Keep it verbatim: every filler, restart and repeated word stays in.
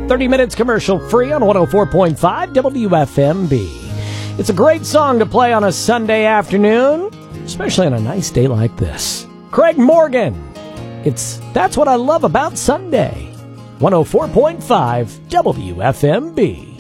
thirty minutes commercial free on one oh four point five W F M B. It's a great song to play on a Sunday afternoon, especially on a nice day like this. Craig Morgan. It's That's What I Love About Sunday. one oh four point five W F M B.